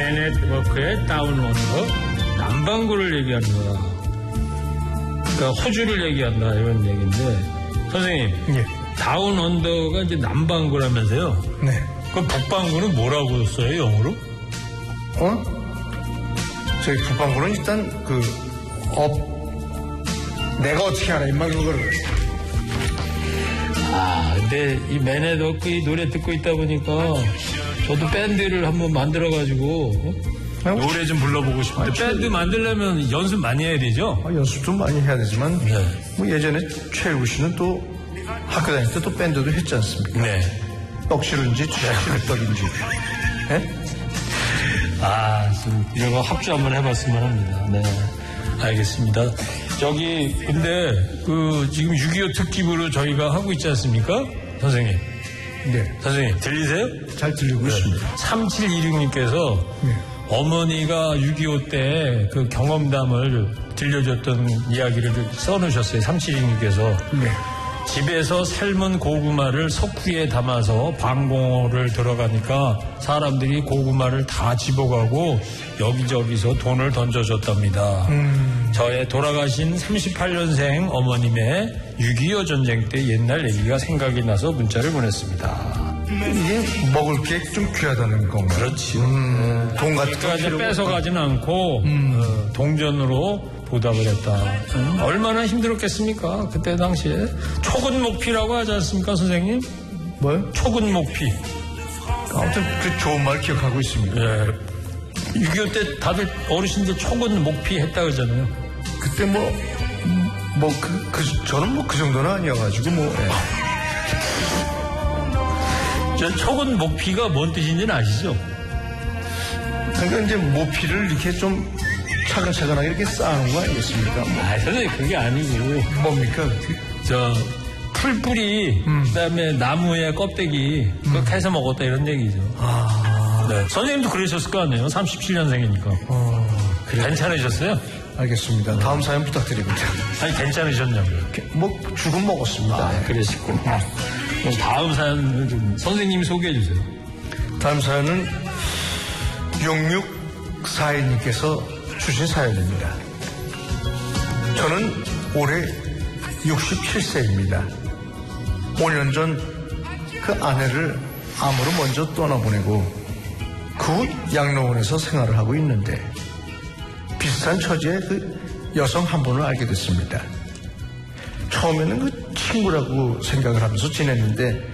맨net워크의 다운원더 남반구를 얘기하는 거야. 그러니까 호주를 얘기한다 이런 얘기인데 선생님 예. 다운언더가 이제 남반구라면서요? 네. 그럼 북반구는 뭐라고 써요 영어로? 저희 북반구는 일단 내가 어떻게 알아 임마 그거를. 근데 이 맨net워크 이 노래 듣고 있다 보니까 저도 밴드를 한번 만들어가지고 노래 좀 불러보고 싶은데 밴드 만들려면 연습 많이 해야 되죠? 연습 좀 많이 해야 되지만 네. 뭐 예전에 최일구 씨는 또 학교 다닐 때 또 밴드도 했지 않습니까? 네. 떡시른지 최일떡인지. 네? 지금 이런 거 합주 한번 해봤으면 합니다. 네. 알겠습니다. 근데 지금 6.25 특집으로 저희가 하고 있지 않습니까? 선생님. 네. 선생님, 들리세요? 잘 들리고 있습니다. 3726님께서 네. 어머니가 6.25 때 그 경험담을 들려줬던 이야기를 써놓으셨어요. 3726님께서. 네. 집에서 삶은 고구마를 석후에 담아서 방공호를 들어가니까 사람들이 고구마를 다 집어가고 여기저기서 돈을 던져줬답니다. 저의 돌아가신 38년생 어머님의 6.25 전쟁 때 옛날 얘기가 생각이 나서 문자를 보냈습니다. 이게 먹을 게 좀 귀하다는 건가요? 그렇지요. 돈 같은 거 그러니까 뺏어가지는 않고 동전으로 보답을 했다. 얼마나 힘들었겠습니까? 그때 당시에. 초근목피라고 하지 않습니까, 선생님? 뭐요? 초근목피. 아무튼 그 좋은 말 기억하고 있습니다. 예. 6.25 때 다들 어르신들 초근목피 했다 그러잖아요. 그때 저는 그 정도는 아니어가지고 저 초근목피가 뭔 뜻인지는 아시죠? 그러니까 이제 모피를 이렇게 좀 차근차근하게 이렇게 쌓는 거 아니겠습니까? 선생님 그게 아니고 뭡니까? 풀뿌리 그다음에 나무의 껍데기 그거 캐서 먹었다 이런 얘기죠. 네. 선생님도 그러셨을 거 아니에요? 37년생이니까. 괜찮으셨어요? 알겠습니다. 다음 사연 부탁드립니다. 아니 괜찮으셨냐고요? 죽은 먹었습니다. 그러시고. 그럼 다음 사연을 좀 선생님이 소개해 주세요. 다음 사연은 6642님께서 주신 사연입니다. 저는 올해 67세입니다. 5년 전 그 아내를 암으로 먼저 떠나보내고 그 후 양로원에서 생활을 하고 있는데 비슷한 처지의 그 여성 한 분을 알게 됐습니다. 처음에는 그 친구라고 생각을 하면서 지냈는데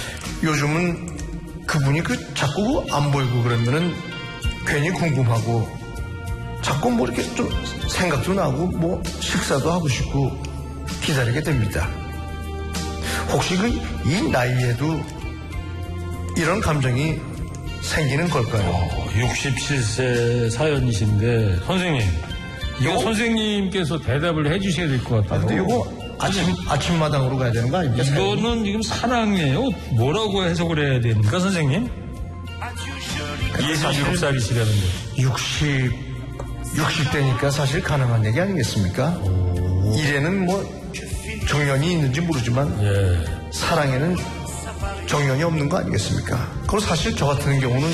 요즘은 그분이 자꾸 안 보이고 그러면은 괜히 궁금하고 자꾸 이렇게 좀 생각도 나고 식사도 하고 싶고 기다리게 됩니다. 혹시 이 나이에도 이런 감정이 생기는 걸까요? 67세 사연이신데 선생님 이거 선생님께서 대답을 해주셔야 될 것 같아요. 근데 이거 아침마당으로 가야 되는 거 아닙니까? 이거는 지금 사랑이에요. 뭐라고 해석을 해야 됩니까 선생님? 27살이시라는데 60대니까 사실 가능한 얘기 아니겠습니까? 일에는 정년이 있는지 모르지만 사랑에는 정년이 없는 거 아니겠습니까? 그리고 사실 저 같은 경우는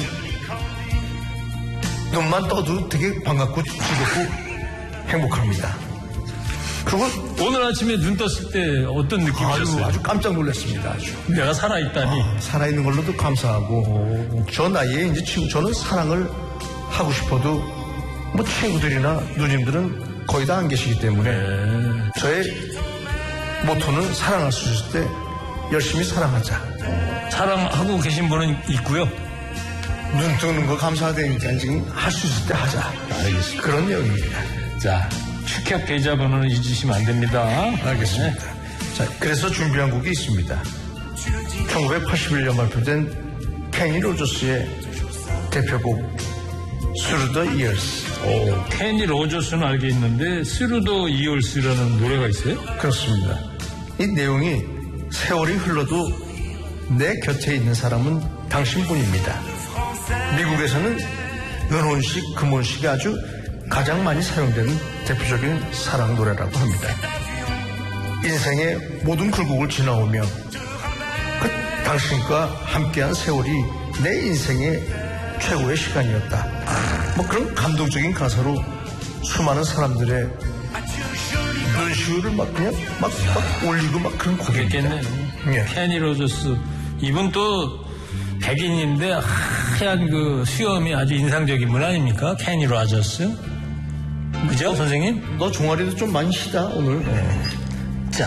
눈만 떠도 되게 반갑고 즐겁고 행복합니다. 그리고 오늘 아침에 눈 떴을 때 어떤 느낌이셨어요? 아주 깜짝 놀랐습니다. 내가 살아있다니. 살아있는 걸로도 감사하고 저 나이에 이제 저는 사랑을 하고 싶어도 친구들이나 누님들은 거의 다 안 계시기 때문에 저의 모토는 사랑할 수 있을 때 열심히 사랑하자. 사랑하고 계신 분은 있고요. 눈 뜨는 거 감사하다니까 지금 할 수 있을 때 하자. 알겠습니다. 그런 내용입니다. 자, 축협 계좌번호는 잊으시면 안 됩니다. 알겠습니다. 자, 그래서 준비한 곡이 있습니다. 1981년 발표된 케니 로저스의 대표곡 Through the Years. 케니 로저스는 알게 있는데 Through the Years라는 노래가 있어요? 그렇습니다. 이 내용이 세월이 흘러도 내 곁에 있는 사람은 당신뿐입니다. 미국에서는 은혼식, 금혼식이 아주 가장 많이 사용되는 대표적인 사랑 노래라고 합니다. 인생의 모든 굴곡을 지나오며 당신과 함께한 세월이 내 인생의 최고의 시간이었다. 뭐 그런 감동적인 가사로 수많은 사람들의 눈시울을 막 그냥 막 올리고 막 그런 곡이겠네요. 그랬겠네요. 케니 로저스. 이분 또 백인인데 하얀 그 수염이 아주 인상적인 분 아닙니까? 케니 로저스. 그죠, 선생님? 너 종아리도 좀 많이 시다 오늘.